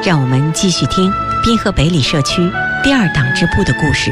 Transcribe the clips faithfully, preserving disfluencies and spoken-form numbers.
让我们继续听滨河北里社区第二党支部的故事。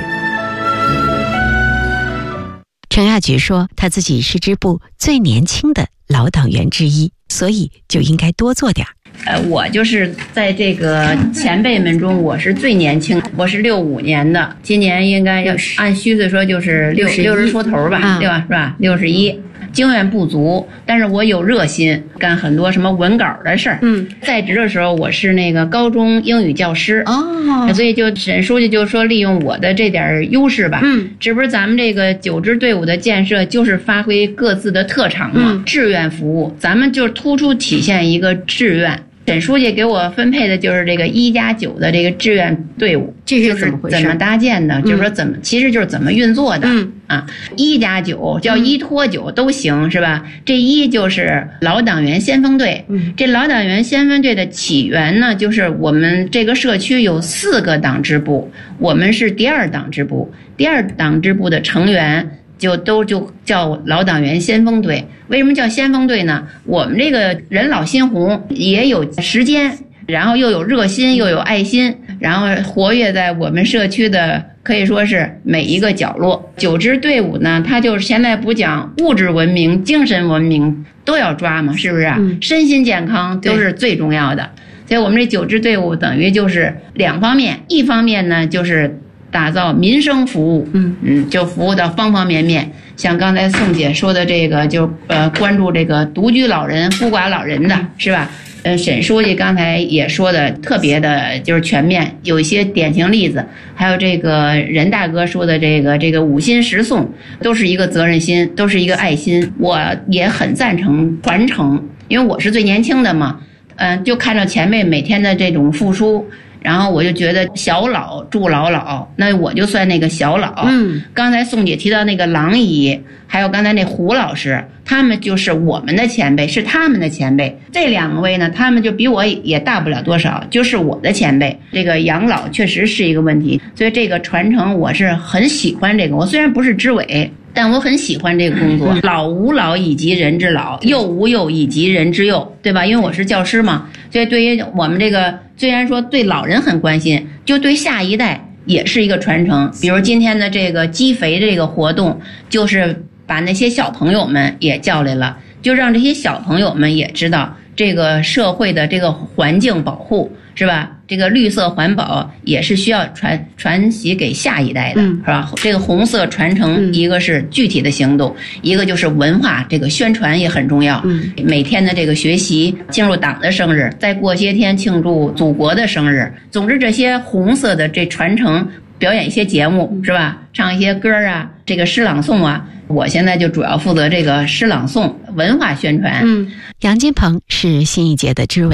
陈亚菊说，他自己是支部最年轻的老党员之一，所以就应该多做点。 呃，我就是在这个前辈们中，我是最年轻，我是六五年的，今年应该要按虚岁说就是六六十出头吧， 啊、 对吧？是吧？六十一。经验不足，但是我有热心，干很多什么文稿的事儿。嗯，在职的时候我是那个高中英语教师哦，所以就沈书记就说利用我的这点优势吧。嗯，这不是咱们这个九支队伍的建设就是发挥各自的特长嘛，嗯、志愿服务，咱们就突出体现一个志愿。沈书记给我分配的就是这个一加九的这个志愿队伍， 这是怎么回事？ 怎么搭建的？嗯、就是说怎么，其实就是怎么运作的。嗯啊，一加九叫一拖九都行，是吧？这一就是老党员先锋队。嗯，这老党员先锋队的起源呢，就是我们这个社区有四个党支部，我们是第二党支部，第二党支部的成员。就都就叫老党员先锋队。为什么叫先锋队呢？我们这个人老心红，也有时间，然后又有热心又有爱心，然后活跃在我们社区的可以说是每一个角落。九支队伍呢，它就是现在不讲物质文明、精神文明都要抓嘛，是不是啊？嗯、身心健康都是最重要的。所以我们这九支队伍等于就是两方面，一方面呢就是打造民生服务，嗯嗯，就服务到方方面面。像刚才宋姐说的这个，就呃关注这个独居老人、孤寡老人的，是吧？呃，沈书记刚才也说的特别的，就是全面，有一些典型例子，还有这个任大哥说的这个这个五心十颂，都是一个责任心，都是一个爱心。我也很赞成传承，因为我是最年轻的嘛，嗯、呃，就看到前辈每天的这种付出。然后我就觉得小老助老老，那我就算那个小老。嗯，刚才宋姐提到那个郎姨，还有刚才那胡老师，他们就是我们的前辈，是他们的前辈。这两位呢，他们就比我也大不了多少，就是我的前辈。这个养老确实是一个问题，所以这个传承我是很喜欢这个。我虽然不是支委，但我很喜欢这个工作。老吾老以及人之老，幼吾幼以及人之幼，对吧？因为我是教师嘛，所以对于我们这个虽然说对老人很关心，就对下一代也是一个传承。比如今天的这个积肥这个活动，就是把那些小朋友们也叫来了，就让这些小朋友们也知道这个社会的这个环境保护，是吧？这个绿色环保也是需要传传习给下一代的，嗯、是吧？这个红色传承，一个是具体的行动，嗯、一个就是文化这个宣传也很重要。嗯，每天的这个学习，进入党的生日，再过些天庆祝祖国的生日。总之，这些红色的这传承，表演一些节目，是吧？唱一些歌啊，这个诗朗诵啊。我现在就主要负责这个诗朗诵文化宣传。嗯， 杨金鹏是新一届的支委。